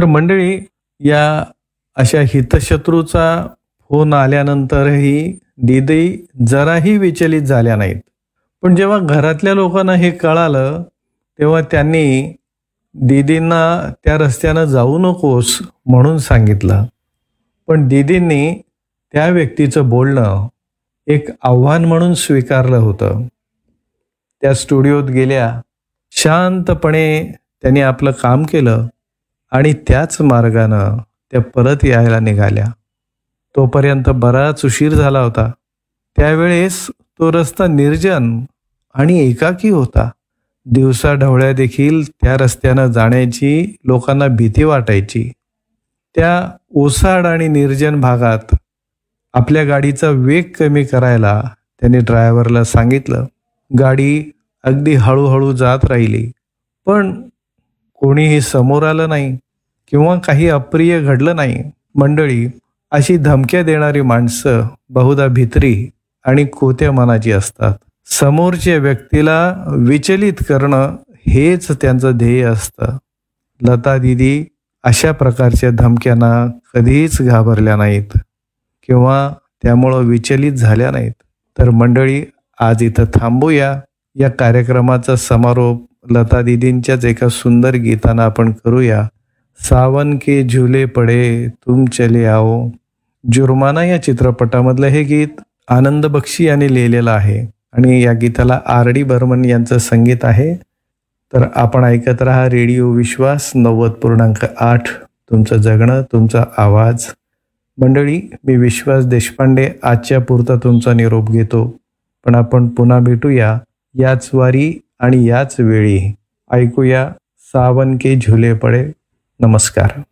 तर मंडळी, या अशा हितशत्रूचा फोन आल्यानंतरही दीदी जराही विचलित झाल्या नाहीत. पण जेव्हा घरातल्या लोकांना हे कळालं तेव्हा त्यांनी दीदींना त्या रस्त्यानं जाऊ नकोस म्हणून सांगितलं. पण दीदींनी त्या व्यक्तीचं बोलणं एक आव्हान म्हणून स्वीकारलं होतं. त्या स्टुडिओत गेल्या, शांतपणे त्यांनी आपलं काम केलं आणि त्याच मार्गानं त्या परत यायला निघाल्या. तोपर्यंत बराच उशीर झाला होता. त्यावेळेस तो रस्ता निर्जन आणि एकाकी होता. दिवसा ढवळ्या देखील त्या रस्त्यानं जाण्याची लोकांना भीती वाटायची. त्या ओसाड आणि निर्जन भागात आपल्या गाडीचा वेग कमी करायला त्यांनी ड्रायव्हरला सांगितलं. गाडी अगदी हळूहळू जात राहिली, पण कोणीही समोर आलं नाही किंवा काही अप्रिय घडलं नाही. मंडळी, अशी धमक्या देणारी माणसं बहुधा भित्री आणि खोट्या मनाची असतात. समोरच्या व्यक्तीला विचलित करणं हेच त्यांचं ध्येय असतं. लता दीदी अशा प्रकारच्या धमक्यांना कधीच घाबरल्या नाहीत किंवा त्यामुळं विचलित झाल्या नाहीत. तर मंडळी, आज इथं थांबूया. या कार्यक्रमाचा समारोप लता दीदींच्याच एका सुंदर गीतानं आपण करूया. सावन के झुले पडे तुम चले आओ. जुर्माना या चित्रपटामधलं हे गीत आनंद बक्षी यांनी लिहिलेलं आहे आणि या गीताला R.D. बर्मन यांचं संगीत आहे. तर आपण ऐकत राहा रेडिओ विश्वास 90.8. तुमचं जगणं, तुमचा आवाज. मंडळी, मी विश्वास देशपांडे आजच्या पुरता तुमचा निरोप घेतो. पण आपण पुन्हा भेटूया याच वारी आणि याच वेळी. ऐकूया सावन के झुले पडे. नमस्कार.